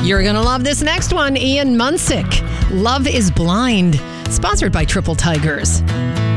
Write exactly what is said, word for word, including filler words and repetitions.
You're going to love this next one. Ian Munsick, Love is Blind. Sponsored by Triple Tigers.